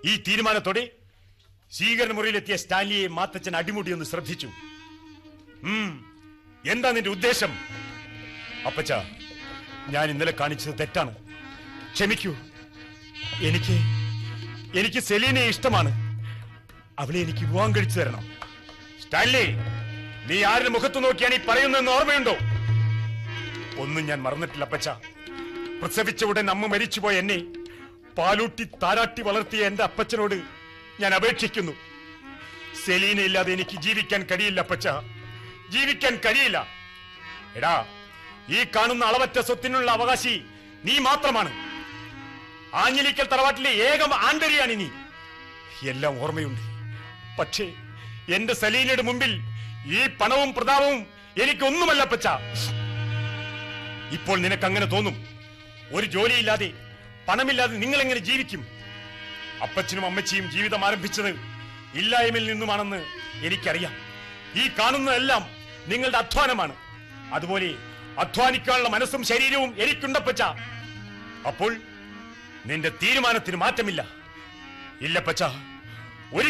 ഈ തീരുമാനത്തോടെ സ്വീകരണ മുറിയിലെത്തിയ സ്റ്റാൻലിയെ മാത്തച്ഛൻ അടിമുടി ഒന്ന് ശ്രദ്ധിച്ചു. എന്താ നിന്റെ ഉദ്ദേശം? അപ്പച്ച, ഞാൻ ഇന്നലെ കാണിച്ചത് തെറ്റാണ്, ക്ഷമിക്കൂ. എനിക്ക് സെലീനെ ഇഷ്ടമാണ്. അവളെ എനിക്ക് വിവാഹം കഴിച്ചു തരണം. സ്റ്റാൻലി, നീ ആരുടെ മുഖത്ത് നോക്കിയാണ് ഈ പറയുന്നതെന്ന് ഓർമ്മയുണ്ടോ? ഒന്നും ഞാൻ മറന്നിട്ടില്ല അപ്പച്ച. പ്രസവിച്ച ഉടൻ അമ്മ മരിച്ചുപോയ എന്നെ പാലൂട്ടി താരാട്ടി വളർത്തിയ എന്റെ അപ്പച്ചനോട് ഞാൻ അപേക്ഷിക്കുന്നു. സെലീന ഇല്ലാതെ എനിക്ക് ജീവിക്കാൻ കഴിയില്ല അപ്പച്ച, ജീവിക്കാൻ കഴിയില്ല. എടാ, ഈ കാണുന്ന അളവറ്റ സ്വത്തിനുള്ള അവകാശി നീ മാത്രമാണ്. ആഞ്ഞിലിക്കൽ തറവാട്ടിലെ ഏകം ആന്തരിയാണ് നീ. എല്ലാം ഓർമ്മയുണ്ട്. പക്ഷേ എന്റെ സലീനയുടെ മുമ്പിൽ ഈ പണവും പ്രതാപവും എനിക്കൊന്നുമല്ല അപ്പച്ച. ഇപ്പോൾ നിനക്ക് അങ്ങനെ തോന്നും. ഒരു ജോലിയില്ലാതെ പണമില്ലാതെ നിങ്ങൾ എങ്ങനെ ജീവിക്കും? അപ്പച്ചനും അമ്മച്ചിയും ജീവിതം ആരംഭിച്ചത് ഇല്ലായ്മയിൽ നിന്നുമാണെന്ന് എനിക്കറിയാം. ഈ കാണുന്നതെല്ലാം നിങ്ങളുടെ അധ്വാനമാണ്. അതുപോലെ അധ്വാനിക്കാനുള്ള മനസ്സും ശരീരവും എനിക്കുണ്ടപ്പച്ച. അപ്പോൾ നിന്റെ തീരുമാനത്തിന് മാറ്റമില്ല. ഇല്ലപ്പച്ച.